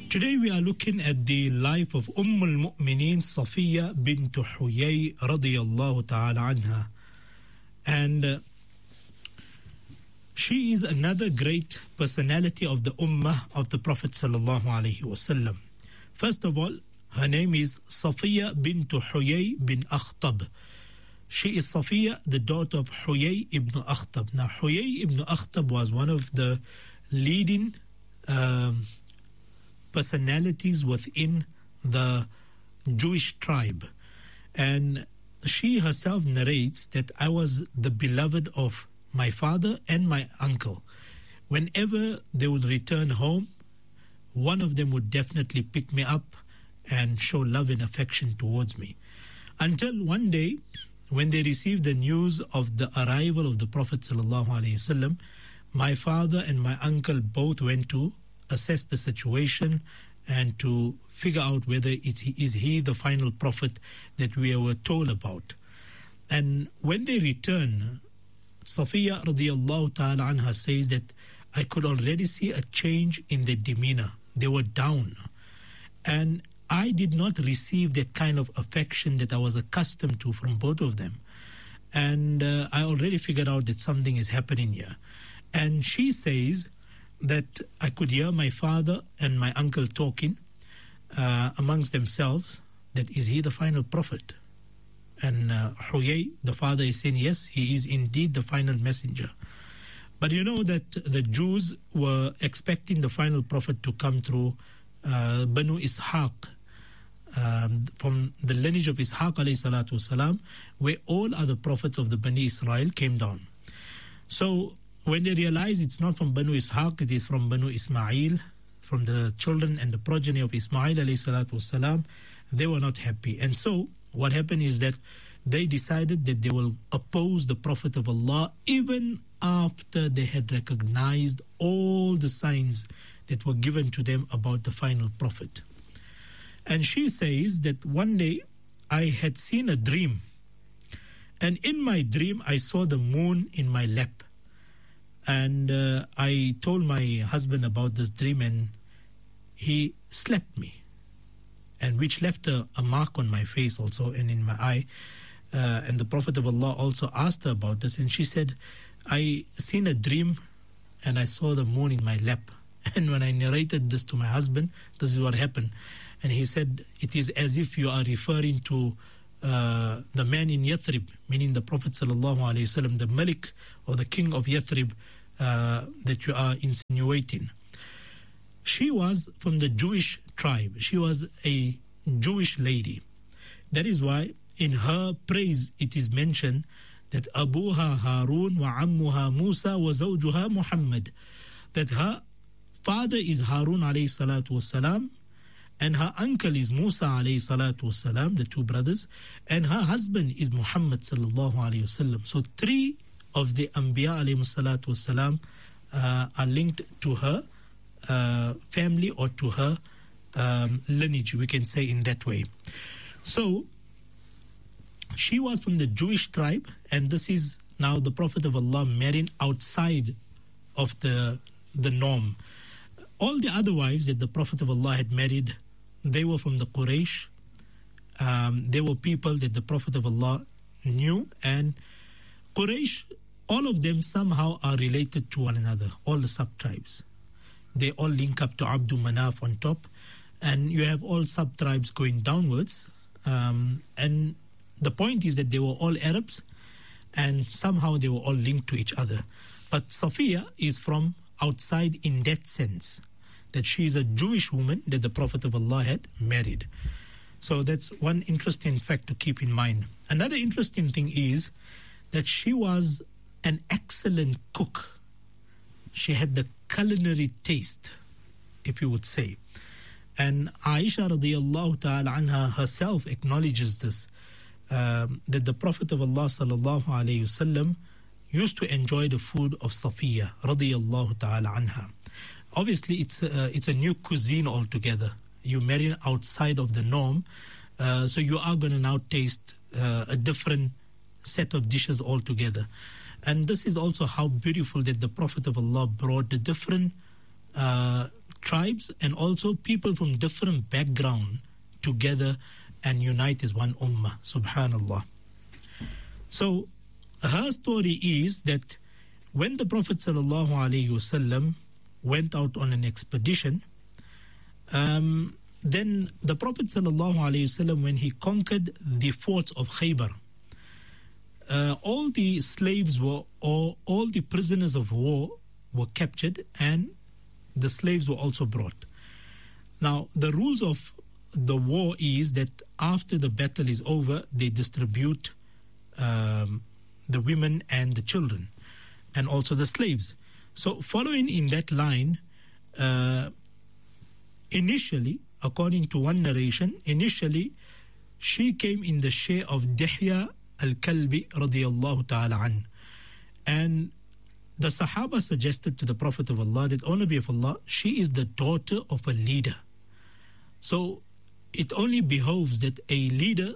Today we are looking at the life of al-Mu'mineen Safiya bint Huyay radiyallahu ta'ala anha. And she is another great personality of the Ummah of the Prophet sallallahu alaihi wasallam. First of all, her name is Safiya bint Huyay bin Akhtab. She is Safiya, the daughter of Huyay ibn Akhtab. Now, Huyay ibn Akhtab was one of the leading personalities within the Jewish tribe. And she herself narrates that I was the beloved of my father and my uncle. Whenever they would return home, one of them would definitely pick me up and show love and affection towards me. Until one day, when they received the news of the arrival of the Prophet ﷺ, my father and my uncle both went to assess the situation and to figure out whether is he the final prophet that we were told about. And when they returned, Safiya radiyallahu ta'ala anha says that I could already see a change in their demeanor. They were down. And I did not receive that kind of affection that I was accustomed to from both of them. And I already figured out that something is happening here. And she says that I could hear my father and my uncle talking amongst themselves, that is he the final prophet? And Huyay, the father, is saying, yes, he is indeed the final messenger. But you know that the Jews were expecting the final prophet to come through Banu Ishaq, from the lineage of Ishaq alayhi salatu wasalam, where all other prophets of the Bani Israel came down. So when they realized it's not from Banu Ishaq, it is from Banu Ismail, from the children and the progeny of Ismail alayhi salatu wasalam, they were not happy. And so what happened is that they decided that they will oppose the Prophet of Allah even after they had recognized all the signs that were given to them about the final prophet. And she says that one day I had seen a dream, and in my dream I saw the moon in my lap. And I told my husband about this dream, and he slapped me, and which left a mark on my face also and in my eye. And the Prophet of Allah also asked her about this, and she said, I seen a dream and I saw the moon in my lap. And when I narrated this to my husband, this is what happened. And he said, it is as if you are referring to the man in Yathrib, meaning the Prophet sallallahu alaihi wasallam, the Malik or the king of Yathrib that you are insinuating. She was from the Jewish tribe. She was a Jewish lady. That is why in her praise it is mentioned that Abuha Harun wa Ammuha Musa wa Zawjuha Muhammad, that her father is Harun alayhi salatu wasalam, and her uncle is Musa alayhi salatu wasalam, the two brothers, and her husband is Muhammad sallallahu alayhi wasallam. So three of the Anbiya alayhi salatu wasalam are linked to her family or to her lineage, we can say in that way. So she was from the Jewish tribe, and this is now the Prophet of Allah marrying outside of the norm. All the other wives that the Prophet of Allah had married, they were from the Quraysh. They were people that the Prophet of Allah knew, and Quraysh, all of them somehow are related to one another, all the sub-tribes. They all link up to Abdul Manaf on top, and you have all sub-tribes going downwards. And the point is that they were all Arabs, and somehow they were all linked to each other. But Safiya is from outside in that sense, that she is a Jewish woman that the Prophet of Allah had married. So that's one interesting fact to keep in mind. Another interesting thing is that she was an excellent cook. She had the culinary taste, if you would say. And Aisha radiyallahu ta'ala anha herself acknowledges this, that the Prophet of Allah sallallahu alayhi wasallam used to enjoy the food of Safiya radiyallahu ta'ala anha. Obviously, it's a new cuisine altogether. You're marrying outside of the norm, so you are going to now taste a different set of dishes altogether. And this is also how beautiful that the Prophet of Allah brought the different tribes and also people from different background together and unite as one ummah. Subhanallah. So her story is that when the Prophet ﷺ went out on an expedition, then the Prophet ﷺ, when he conquered the forts of Khaybar, all the slaves were, or all the prisoners of war were captured, and the slaves were also brought. Now, the rules of the war is that after the battle is over, they distribute the women and the children, and also the slaves. So, following in that line, initially, according to one narration, initially, she came in the share of Dihya al-Kalbi radiyallahu ta'ala an. And the Sahaba suggested to the Prophet of Allah that, O Nabi of Allah, she is the daughter of a leader. So it only behoves that a leader,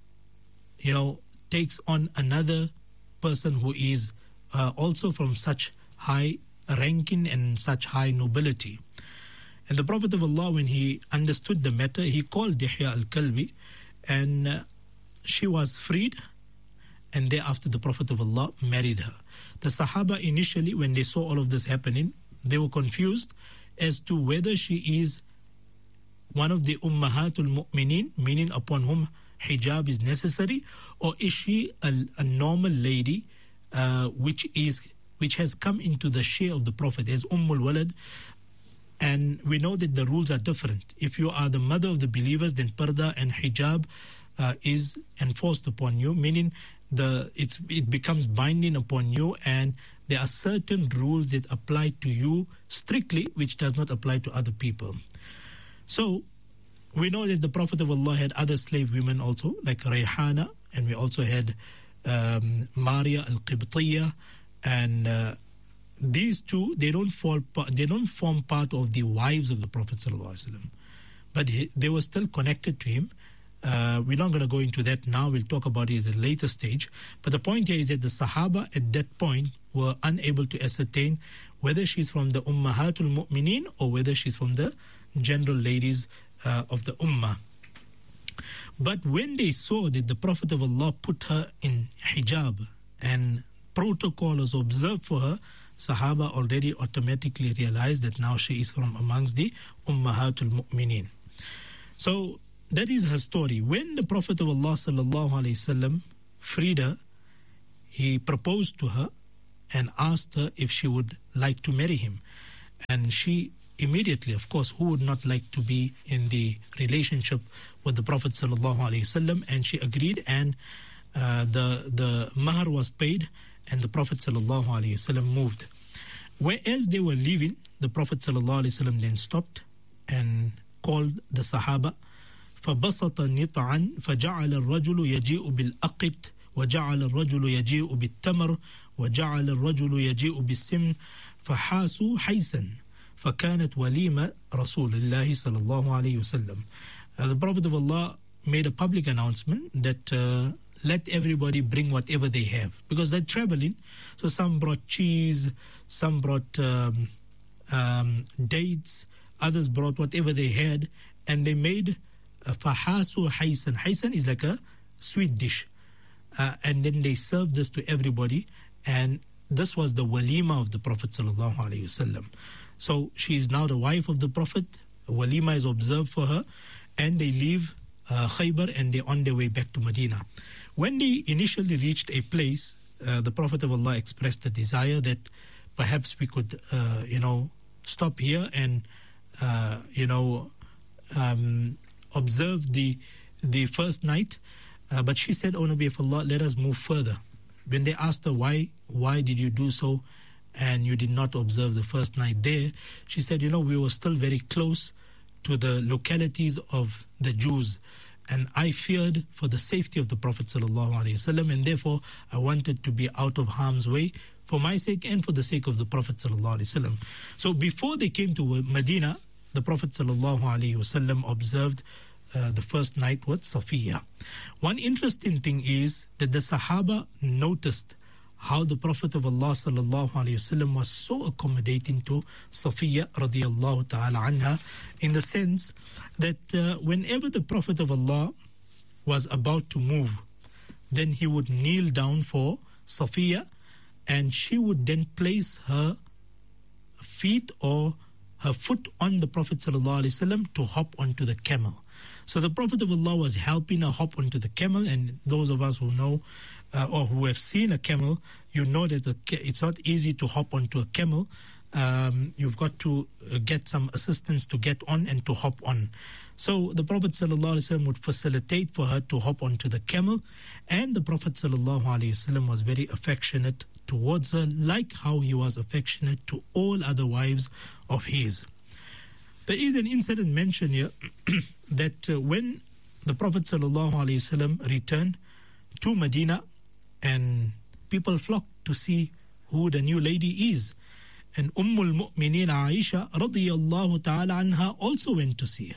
takes on another person who is also from such high ranking and such high nobility. And the Prophet of Allah, when he understood the matter, he called Dihya al-Kalbi, and she was freed, and thereafter the Prophet of Allah married her. The Sahaba initially, when they saw all of this happening, they were confused as to whether she is one of the Ummahatul Mu'mineen, meaning upon whom hijab is necessary, or is she a normal lady which has come into the share of the Prophet as Ummul Walad. And we know that the rules are different. If you are the mother of the believers, then parda and hijab is enforced upon you, meaning it becomes binding upon you, and there are certain rules that apply to you strictly, which does not apply to other people. So we know that the Prophet of Allah had other slave women also, like Rayhana, and we also had Maria al-Qibtiyya, and these two, they don't form part of the wives of the Prophet ﷺ, but they were still connected to him. We're not going to go into that now. We'll talk about it at a later stage. But the point here is that the Sahaba at that point were unable to ascertain whether she's from the Ummahatul Mu'mineen or whether she's from the general ladies of the Ummah. But when they saw that the Prophet of Allah put her in hijab and protocol was observed for her, Sahaba already automatically realized that now she is from amongst the Ummahatul Mu'mineen. So that is her story. When the Prophet of Allah sallallahu alaihi wasallam freed her, he proposed to her and asked her if she would like to marry him. And she immediately, of course, who would not like to be in the relationship with the Prophet sallallahu alaihi wasallam, and she agreed, and the mahar was paid, and the Prophet sallallahu alaihi wasallam moved. Whereas they were leaving, the Prophet sallallahu alaihi wasallam then stopped and called the Sahaba. فبسط نطعا فجعل الرجل يجيء بالأقط وجعل الرجل يجيء بالتمر وجعل الرجل يجيء بالسمن فحاسوا حيسا فكانت وليمة رسول الله صلى الله عليه وسلم. The Prophet of Allah made a public announcement that let everybody bring whatever they have, because they're traveling. So some brought cheese, some brought dates, others brought whatever they had, and they made fahasu haisan. Haisan is like a sweet dish. And then they served this to everybody, and this was the walima of the Prophet sallallahu alaihi wasallam. So she is now the wife of the Prophet. Walima is observed for her, and they leave Khaybar, and they're on their way back to Medina. When they initially reached a place, the Prophet of Allah expressed the desire that perhaps we could, stop here and, observe the first night. But she said, O Nabi of Allah, let us move further. When they asked her, why did you do so and you did not observe the first night there? She said, we were still very close to the localities of the Jews, and I feared for the safety of the Prophet ﷺ, and therefore I wanted to be out of harm's way for my sake and for the sake of the Prophet ﷺ. So before they came to Medina, the Prophet ﷺ observed the first night with Safiya. One interesting thing is that the Sahaba noticed how the Prophet of Allah sallallahu alaihi wasallam was so accommodating to Safiya radiallahu ta'ala anha, in the sense that whenever the Prophet of Allah was about to move, then he would kneel down for Safiya, and she would then place her feet or her foot on the Prophet sallallahu alaihi wasallam to hop onto the camel. So the Prophet of Allah was helping her hop onto the camel, and those of us who know or who have seen a camel, you know that it's not easy to hop onto a camel. You've got to get some assistance to get on and to hop on. So the Prophet ﷺ would facilitate for her to hop onto the camel, and the Prophet ﷺ was very affectionate towards her, like how he was affectionate to all other wives of his. There is an incident mentioned here that when the Prophet ﷺ returned to Medina, and people flocked to see who the new lady is, and Ummul Mu'mineen Aisha radiyallahu ta'ala anha also went to see her.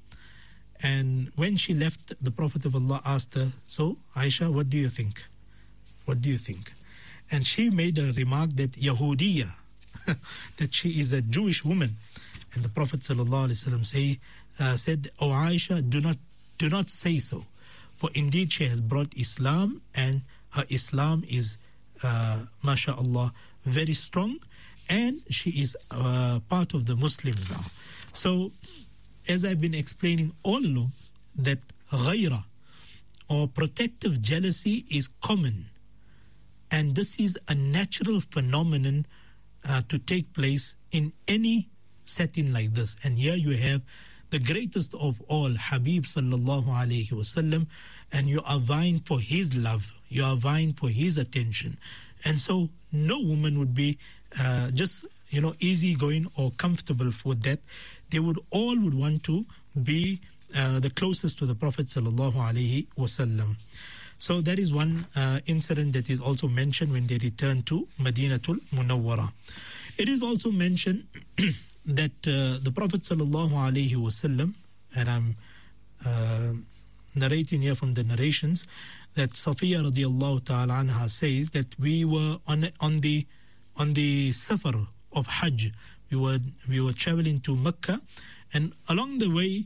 And when she left, the Prophet of Allah asked her, "So, Aisha, what do you think? What do you think?" And she made a remark that Yahudiya, that she is a Jewish woman. And the Prophet sallallahu alaihi wasallam said, "O Aisha, do not say so, for indeed she has brought Islam, and her Islam is, mashallah, very strong, and she is part of the Muslims now." So, as I've been explaining all along, that ghaira or protective jealousy is common, and this is a natural phenomenon to take place in any setting like this. And here you have the greatest of all, Habib sallallahu alayhi wasallam, and you are vying for his love, you are vying for his attention. And so no woman would be just easygoing or comfortable with that. They would want to be the closest to the Prophet sallallahu alaihi wasallam. So that is one incident that is also mentioned when they returned to Madinatul Munawwara. It is also mentioned that the Prophet sallallahu alaihi wasallam, and I'm narrating here from the narrations, that Safiya radiallahu ta'ala anha says that we were on the safar of Hajj. We were traveling to Mecca, and along the way,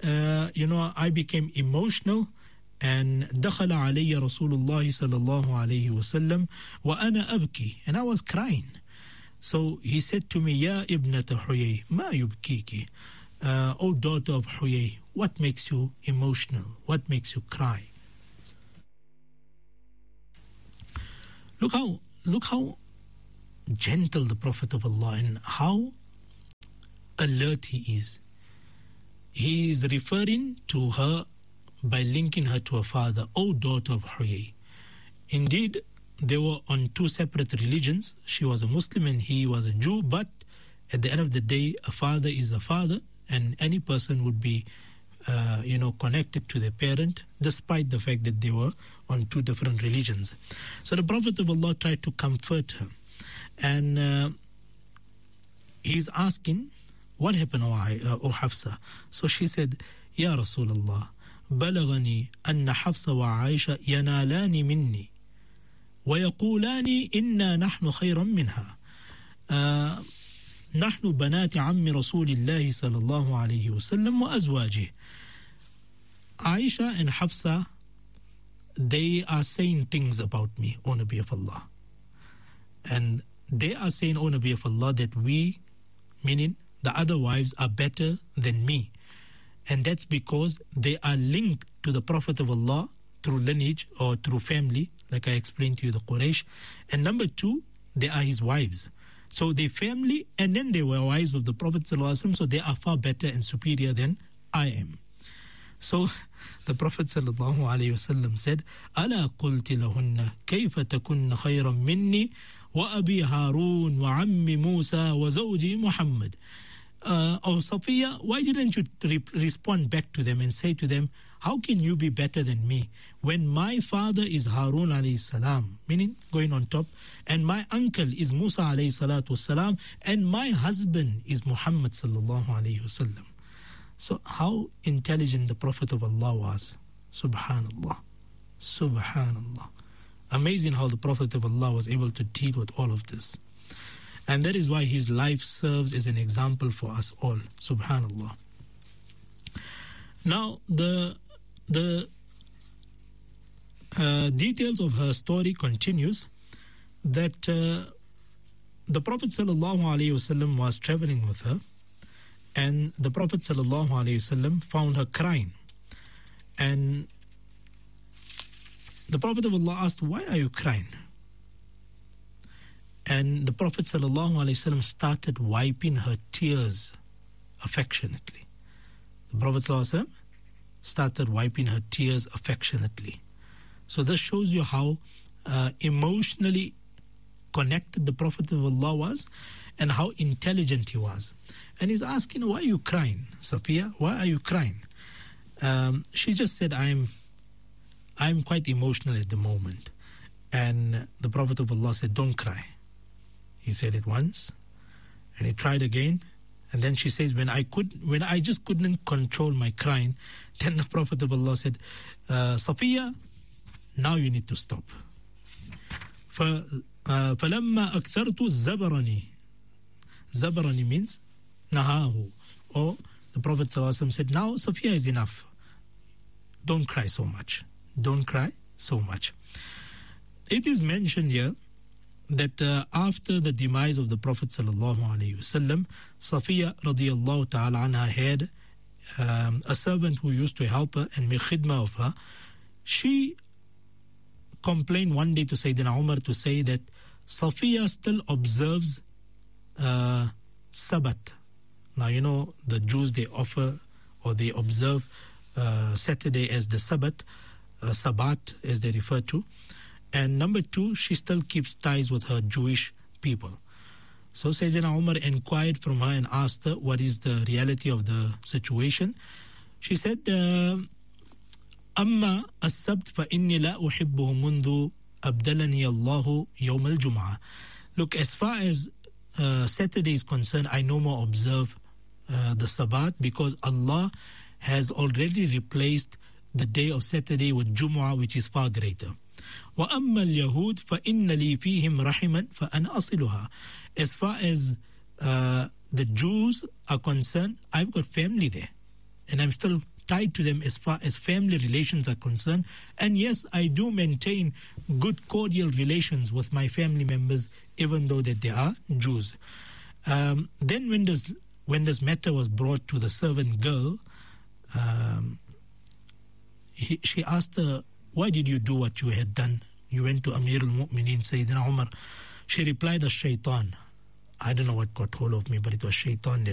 I became emotional, and دخل علي رسول الله صلى الله عليه وسلم وأنا أبكي, and I was crying. So he said to me, "Ya ibnata Huyay, ma yubkiki?" O daughter of Huyay, what makes you emotional? What makes you cry? Look how gentle the Prophet of Allah, and how alert he is. He is referring to her by linking her to her father, "O daughter of Huyay." Indeed, they were on two separate religions. She was a Muslim and he was a Jew, but at the end of the day, a father is a father, and any person would be connected to their parent, despite the fact that they were on two different religions. So the Prophet of Allah tried to comfort her, and he's asking, "What happened, O Hafsa?" So she said, "Ya Rasulullah, بلغني أن حفصة وعائشة ينالان مني ويقولان إنا نحن خيرا منها نحن بنات عم رسول الله صلى الله عليه وسلم وأزواجه." Aisha and Hafsa, they are saying things about me, O Nabi of Allah. And they are saying, O Nabi of Allah, that we, meaning the other wives, are better than me. And that's because they are linked to the Prophet of Allah through lineage or through family, like I explained to you, the Quraysh. And number two, they are his wives. So they family, and then they were wives of the Prophet ﷺ, so they are far better and superior than I am. So the Prophet ﷺ said, "Ala qulti lahunna kayfa takunna khayran minni wa abi Harun wa ammi Musa wa zawji Muhammad." O Safiya, why didn't you respond back to them and say to them, "How can you be better than me when my father is Harun alayhi salam," meaning going on top, and my uncle is Musa alayhi salatu wasalam, and my husband is Muhammad sallallahu alayhi wasallam. So how intelligent the Prophet of Allah was. Subhanallah. Subhanallah. Amazing how the Prophet of Allah was able to deal with all of this. And that is why his life serves as an example for us all. Subhanallah. Now, the details of her story continues that the Prophet ﷺ was traveling with her, and the Prophet ﷺ found her crying. And the Prophet of Allah asked, "Why are you crying?" And the Prophet ﷺ started wiping her tears affectionately. The Prophet ﷺ started wiping her tears affectionately. So this shows you how emotionally connected the Prophet of Allah was and how intelligent he was. And he's asking, "Why are you crying, Safiya? Why are you crying?" She just said, I'm quite emotional at the moment. And the Prophet of Allah said, "Don't cry." He said it once, and he tried again. And then she says, when I just couldn't control my crying, then the Prophet of Allah said, "Safiya, now you need to stop." فَلَمَّا أَكْثَرْتُ زَبَرَنِي. Zabarani means nahahu. Or the Prophet ﷺ said, "Now Safiya is enough. Don't cry so much. Don't cry so much." It is mentioned here that after the demise of the Prophet ﷺ, Safiya radiyallahu ta'ala anha had a servant who used to help her and make khidmah of her. She complained one day to Sayyidina Umar to say that Safiya still observes Sabbath. Now, you know, the Jews, they offer or they observe Saturday as the Sabbath, Sabbath as they refer to. And number two, she still keeps ties with her Jewish people. So Sayyidina Umar inquired from her and asked her what is the reality of the situation. She said, "أما السبت فإني لا أحبه منذ أبدلني الله يوم الجمعة." Look, as far as Saturday is concerned, I no more observe the Sabbath because Allah has already replaced the day of Saturday with Jumu'ah, which is far greater. وَأَمَّا الْيَهُودِ فَإِنَّ لِي فِيهِمْ رَحِمًا فَأَنَا أَصِلُهَا. As far as the Jews are concerned, I've got family there, and I'm still tied to them as far as family relations are concerned. And yes, I do maintain good cordial relations with my family members, even though that they are Jews. Then when this matter was brought to the servant girl, she asked her, "Why did you do what you had done? You went to Amir al-Mu'mineen, Sayyidina Umar." She replied, "As shaitan." I don't know what got hold of me, but it was shaitan that